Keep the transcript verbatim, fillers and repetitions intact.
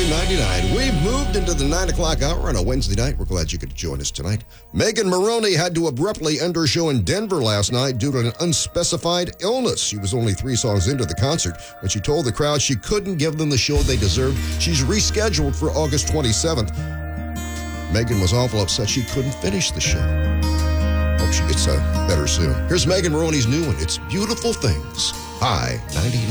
ninety-nine. We've moved into the nine o'clock hour on a Wednesday night. We're glad you could join us tonight. Megan Moroney had to abruptly end her show in Denver last night due to an unspecified illness. She was only three songs into the concert when she told the crowd she couldn't give them the show they deserved. She's rescheduled for August twenty-seventh. Megan was awful upset she couldn't finish the show. Hope she gets uh, better soon. Here's Megan Moroney's new one. It's Beautiful Things. Hi, ninety-nine.